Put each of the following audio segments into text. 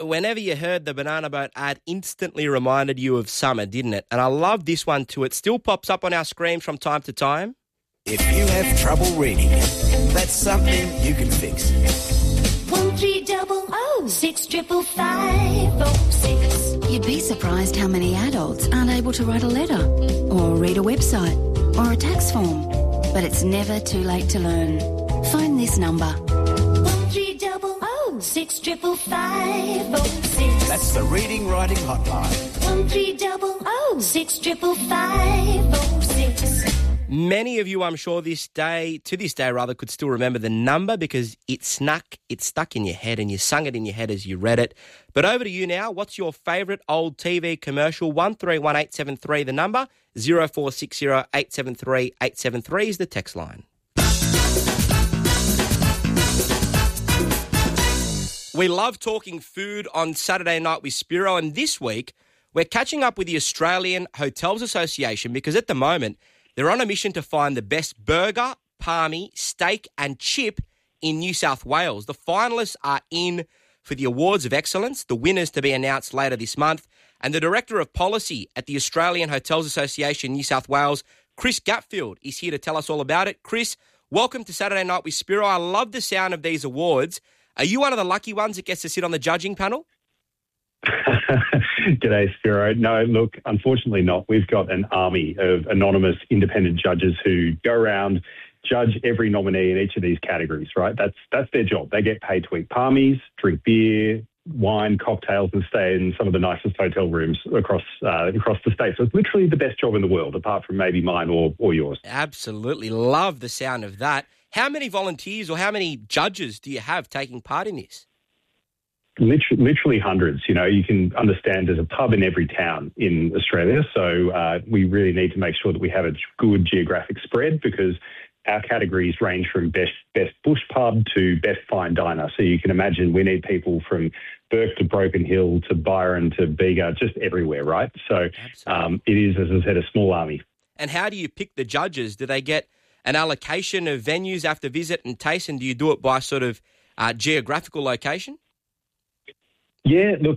whenever you heard the Banana Boat ad, instantly reminded you of summer, didn't it? And I love this one too. It still pops up on our screens from time to time. If you have trouble reading, that's something you can fix. 1300 655 You'd be surprised how many adults aren't able to write a letter or read a website or a tax form. But it's never too late to learn. Phone this number. 1300 655 That's the Reading Writing Hotline. 1300 655 Many of you, I'm sure, to this day, could still remember the number because it stuck in your head and you sung it in your head as you read it. But over to you now. What's your favourite old TV commercial? 131873, the number. 0460 873 873 is the text line. We love talking food on Saturday Night with Spiro, and this week we're catching up with the Australian Hotels Association because at the moment they're on a mission to find the best burger, palmy, steak and chip in New South Wales. The finalists are in for the Awards of Excellence, the winners to be announced later this month. And the Director of Policy at the Australian Hotels Association New South Wales, Chris Gatfield, is here to tell us all about it. Chris, welcome to Saturday Night with Spiro. I love the sound of these awards. Are you one of the lucky ones that gets to sit on the judging panel? G'day, Spiro. No, look, unfortunately not. We've got an army of anonymous independent judges who go around, judge every nominee in each of these categories, right? That's their job. They get paid to eat palmies, drink beer, wine, cocktails, and stay in some of the nicest hotel rooms across the state. So it's literally the best job in the world, apart from maybe mine or yours. Absolutely. Love the sound of that. How many volunteers or how many judges do you have taking part in this? Literally hundreds. You know, you can understand there's a pub in every town in Australia. So we really need to make sure that we have a good geographic spread because our categories range from best bush pub to best fine diner. So you can imagine we need people from Bourke to Broken Hill to Byron to Bega, just everywhere, right? So it is, as I said, a small army. And how do you pick the judges? Do they get an allocation of venues after visit and taste, and do you do it by sort of geographical location? Yeah, look,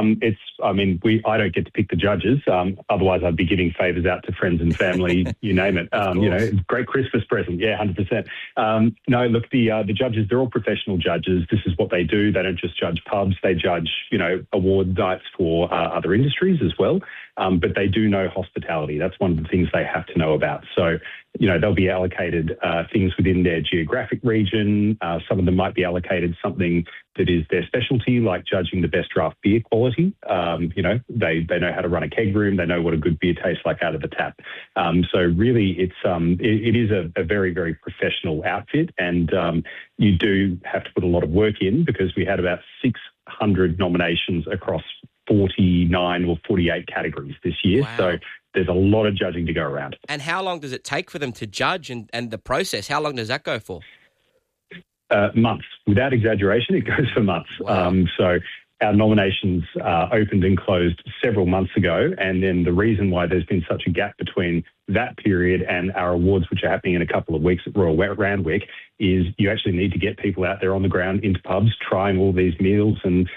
I don't get to pick the judges. Otherwise, I'd be giving favours out to friends and family, you name it. Great Christmas present. Yeah, 100%. No, look, the judges, they're all professional judges. This is what they do. They don't just judge pubs. They judge, award nights for other industries as well. But they do know hospitality. That's one of the things they have to know about. So, they'll be allocated things within their geographic region. Some of them might be allocated something that is their specialty, like judging the best draft beer quality. They know how to run a keg room. They know what a good beer tastes like out of the tap. So really, it is a very, very professional outfit, and you do have to put a lot of work in because we had about 600 nominations across 49 or 48 categories this year. Wow. So there's a lot of judging to go around. And how long does it take for them to judge and the process? How long does that go for? Months. Without exaggeration, it goes for months. Wow. So our nominations opened and closed several months ago, and then the reason why there's been such a gap between that period and our awards, which are happening in a couple of weeks at Royal Randwick, is you actually need to get people out there on the ground into pubs, trying all these meals and,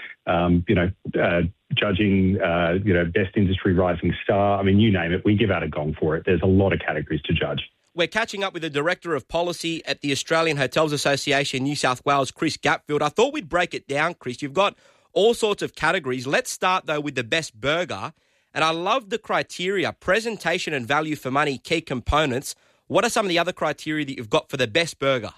judging, best industry rising star. I mean, you name it, we give out a gong for it. There's a lot of categories to judge. We're catching up with the Director of Policy at the Australian Hotels Association New South Wales, Chris Gatfield. I thought we'd break it down, Chris. You've got all sorts of categories. Let's start, though, with the best burger. And I love the criteria, presentation and value for money, key components. What are some of the other criteria that you've got for the best burger?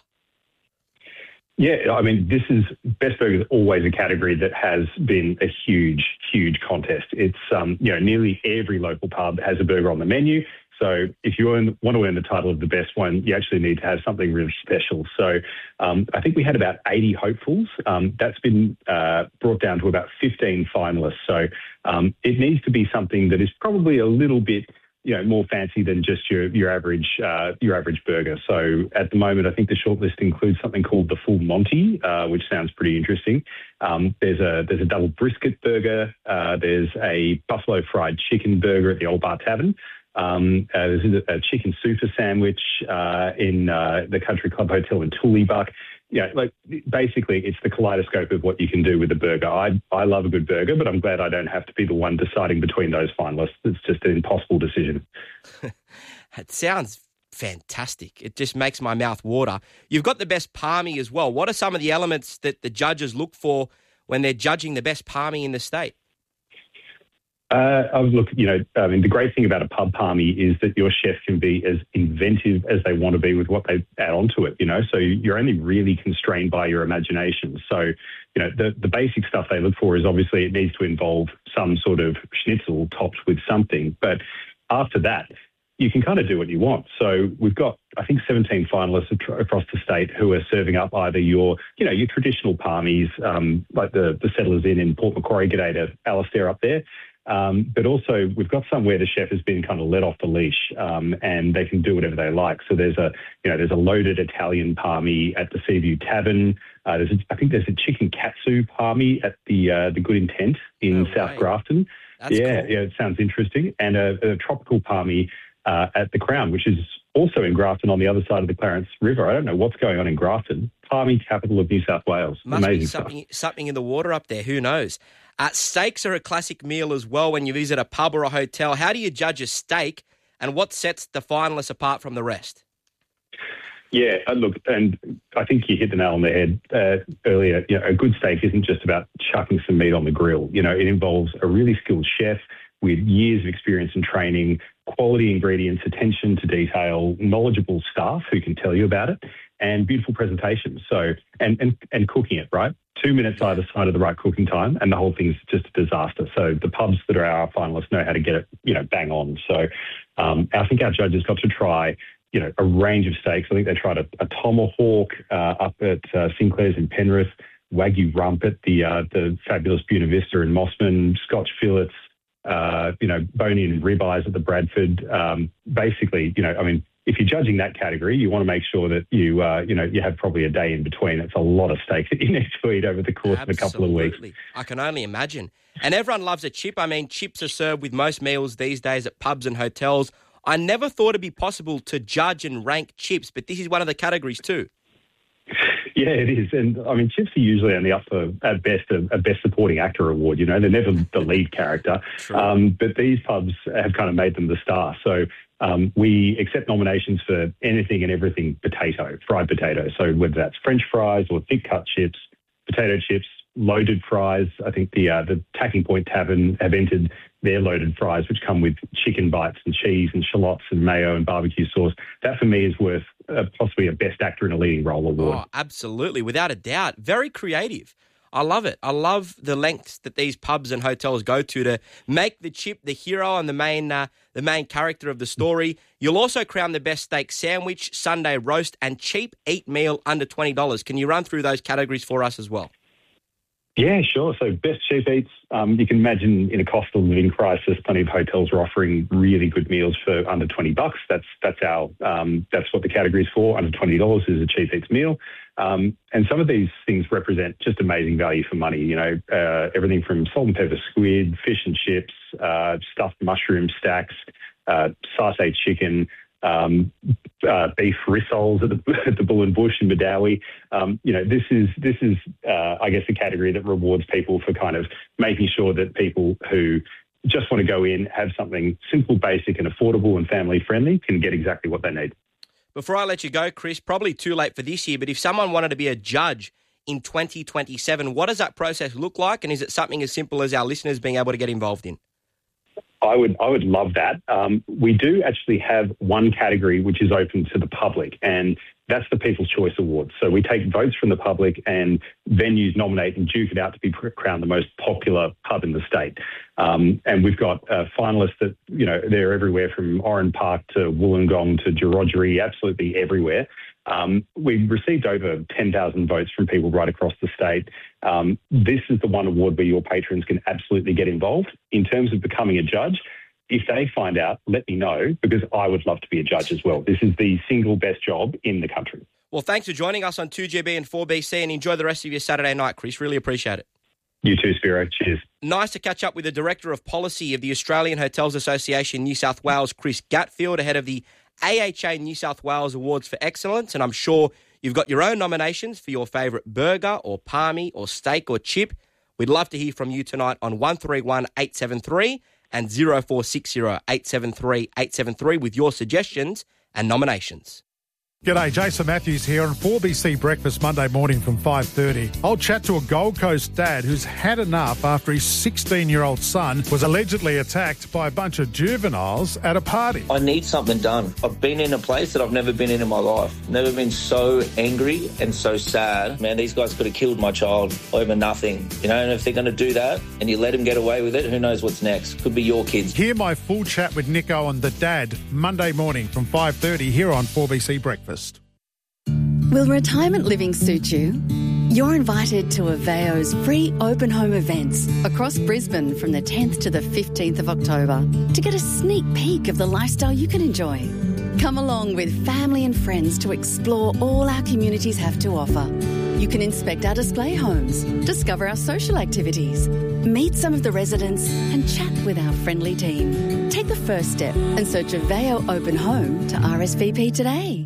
Yeah, I mean, best burger is always a category that has been a huge, huge contest. It's, nearly every local pub has a burger on the menu. So if you want to earn the title of the best one, you actually need to have something really special. So I think we had about 80 hopefuls. That's been brought down to about 15 finalists. So it needs to be something that is probably a little bit more fancy than just your average burger. So at the moment, I think the shortlist includes something called the Full Monty, which sounds pretty interesting. There's a double brisket burger. There's a buffalo fried chicken burger at the Old Bar Tavern. There's a chicken super sandwich in the Country Club Hotel in Tooleybuck. like basically it's the kaleidoscope of what you can do with a burger. I love a good burger, but I'm glad I don't have to be the one deciding between those finalists. It's just an impossible decision. It sounds fantastic. It just makes my mouth water. You've got the best palmy as well. What are some of the elements that the judges look for when they're judging the best palmy in the state? The great thing about a pub palmy is that your chef can be as inventive as they want to be with what they add onto it, so you're only really constrained by your imagination. So, the basic stuff they look for is obviously it needs to involve some sort of schnitzel topped with something. But after that, you can kind of do what you want. So we've got, I think, 17 finalists across the state who are serving up either your traditional palmies, like the Settlers Inn in Port Macquarie. G'day to Alistair up there. But also we've got some where the chef has been kind of let off the leash, and they can do whatever they like. So there's a loaded Italian palmy at the Seaview Tavern. I think there's a chicken katsu palmy at the Good Intent in South Grafton. That's cool. It sounds interesting. And a tropical palmy at the Crown, which is also in Grafton on the other side of the Clarence River. I don't know what's going on in Grafton. Palmy capital of New South Wales. Must Amazing be something in the water up there. Who knows? Steaks are a classic meal as well when you visit a pub or a hotel. How do you judge a steak, and what sets the finalists apart from the rest? Yeah, look, and I think you hit the nail on the head earlier. A good steak isn't just about chucking some meat on the grill. It involves a really skilled chef with years of experience and training, quality ingredients, attention to detail, knowledgeable staff who can tell you about it, and beautiful presentation. So, and cooking it, right? 2 minutes either side of the right cooking time, and the whole thing's just a disaster. So the pubs that are our finalists know how to get it, bang on. So I think our judges got to try, a range of steaks. I think they tried a tomahawk up at Sinclair's in Penrith, Wagyu rump at the fabulous Buena Vista in Mossman, Scotch fillets, bone in ribeyes at the Bradford. Basically, if you're judging that category, you want to make sure that you have probably a day in between. It's a lot of steak that you need to eat over the course of a couple of weeks. I can only imagine. And everyone loves a chip. Chips are served with most meals these days at pubs and hotels. I never thought it'd be possible to judge and rank chips, but this is one of the categories too. Yeah, it is. And chips are usually only up for, at best, a Best Supporting Actor award. They're never the lead character. But these pubs have kind of made them the star. So we accept nominations for anything and everything fried potato. So whether that's French fries or thick cut chips, potato chips, loaded fries. I think the Tacking Point Tavern have entered their loaded fries, which come with chicken bites and cheese and shallots and mayo and barbecue sauce. That for me is worth possibly a Best Actor in a Leading Role award. Oh, absolutely, without a doubt. Very creative. I love it. I love the lengths that these pubs and hotels go to make the chip the hero and the main character of the story. You'll also crown the best steak sandwich, Sunday roast, and cheap eat meal under $20. Can you run through those categories for us as well? Yeah, sure. So best cheap eats, you can imagine in a cost of living crisis, plenty of hotels are offering really good meals for under $20. That's what the category is for. Under $20 is a cheap eats meal. And some of these things represent just amazing value for money. Everything from salt and pepper squid, fish and chips, stuffed mushroom stacks, sauté chicken, beef rissoles at the Bull and Bush in Madawi. This is I guess a category that rewards people for kind of making sure that people who just want to go in, have something simple, basic and affordable and family friendly can get exactly what they need. Before I let you go, Chris, probably too late for this year, but if someone wanted to be a judge in 2027, what does that process look like? And is it something as simple as our listeners being able to get involved in? I would love that. We do actually have one category which is open to the public, and that's the People's Choice Awards. So we take votes from the public and venues nominate and duke it out to be crowned the most popular pub in the state. And we've got finalists that, they're everywhere from Oran Park to Wollongong to Wiradjuri, absolutely everywhere. We received over 10,000 votes from people right across the state. This is the one award where your patrons can absolutely get involved. In terms of becoming a judge, if they find out, let me know, because I would love to be a judge as well. This is the single best job in the country. Well, thanks for joining us on 2GB and 4BC, and enjoy the rest of your Saturday night, Chris. Really appreciate it. You too, Spiro. Cheers. Nice to catch up with the Director of Policy of the Australian Hotels Association New South Wales, Chris Gatfield, ahead of the AHA New South Wales Awards for Excellence, and I'm sure You've got your own nominations for your favourite burger or palmy or steak or chip. We'd love to hear from you tonight on 131 873 and 0460 873 873 with your suggestions and nominations. G'day, Jason Matthews here on 4BC Breakfast Monday morning from 5:30. I'll chat to a Gold Coast dad who's had enough after his 16-year-old son was allegedly attacked by a bunch of juveniles at a party. I need something done. I've been in a place that I've never been in my life. Never been so angry and so sad. Man, these guys could have killed my child over nothing. You know, and if they're going to do that and you let them get away with it, who knows what's next? Could be your kids. Hear my full chat with Nico and the dad Monday morning from 5:30 here on 4BC Breakfast. Will retirement living suit you? You're invited to Aveo's free open home events across Brisbane from the 10th to the 15th of October to get a sneak peek of the lifestyle you can enjoy. Come along with family and friends to explore all our communities have to offer. You can inspect our display homes, discover our social activities, meet some of the residents and chat with our friendly team. Take the first step and search Aveo Open Home to RSVP today.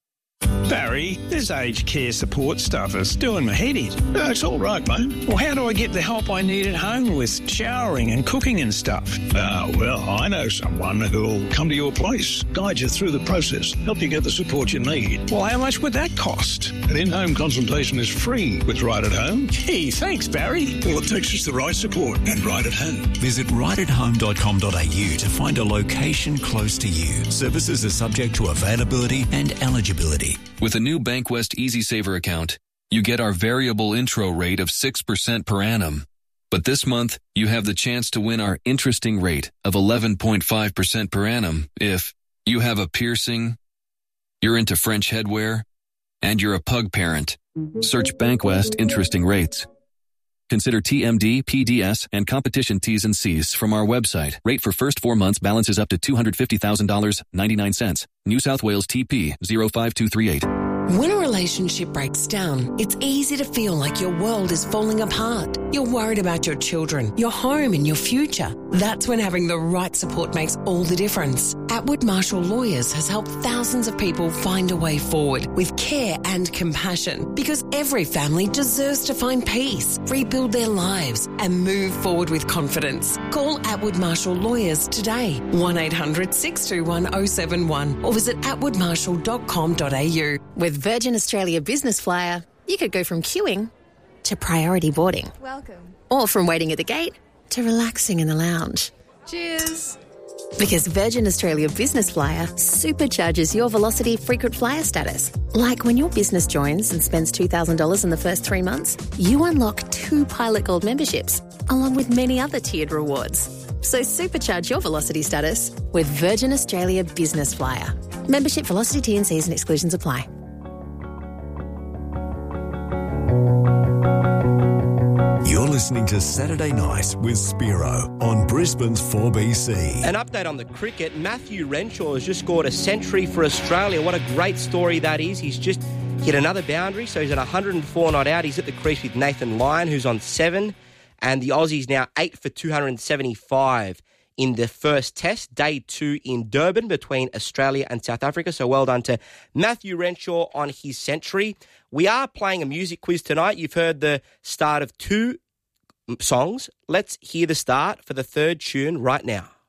Barry, this aged care support stuff is doing my head in. It's all right, mate. Well, how do I get the help I need at home with showering and cooking and stuff? Well, I know someone who'll come to your place, guide you through the process, help you get the support you need. Well, how much would that cost? An in-home consultation is free with Right at Home. Gee, thanks, Barry. All it takes is the right support and Right at Home. Visit rightathome.com.au to find a location close to you. Services are subject to availability and eligibility. With a new Bankwest EasySaver account, you get our variable intro rate of 6% per annum. But this month, you have the chance to win our interesting rate of 11.5% per annum if you have a piercing, you're into French headwear, and you're a pug parent. Search Bankwest Interesting Rates. Consider TMD, PDS, and competition T's and C's from our website. Rate for first 4 months balances up to $250,000, 99 cents. New South Wales TP 05238. When a relationship breaks down, it's easy to feel like your world is falling apart. You're worried about your children, your home, and your future. That's when having the right support makes all the difference. Atwood Marshall Lawyers has helped thousands of people find a way forward with care and compassion, because every family deserves to find peace, rebuild their lives, and move forward with confidence. Call Atwood Marshall Lawyers today, 1-800-621-071, or visit atwoodmarshall.com.au. With Virgin Australia Business Flyer, you could go from queuing to priority boarding. Welcome. Or from waiting at the gate to relaxing in the lounge. Cheers. Because Virgin Australia Business Flyer supercharges your Velocity frequent flyer status. Like when your business joins and spends $2,000 in the first 3 months, you unlock 2 Pilot Gold memberships, along with many other tiered rewards. So supercharge your Velocity status with Virgin Australia Business Flyer. Membership, Velocity, T&Cs and exclusions apply. You're listening to Saturday Night with Spiro on Brisbane's 4BC. An update on the cricket. Matthew Renshaw has just scored a century for Australia. What a great story that is. He's just hit another boundary, so he's at 104 not out. He's at the crease with Nathan Lyon, who's on 7. And the Aussies now 8 for 275 in the first test, day 2 in Durban between Australia and South Africa. So well done to Matthew Renshaw on his century. We are playing a music quiz tonight. You've heard the start of 2 songs. Let's hear the start for the third tune right now.